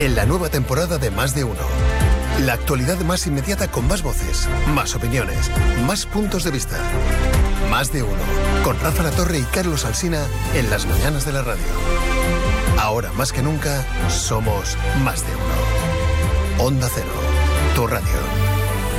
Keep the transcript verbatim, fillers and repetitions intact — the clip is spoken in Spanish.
En la nueva temporada de Más de Uno. La actualidad más inmediata con más voces, más opiniones, más puntos de vista. Más de Uno. Con Rafa La Torre y Carlos Alsina en las mañanas de la radio. Ahora más que nunca, somos Más de Uno. Onda Cero. Tu radio.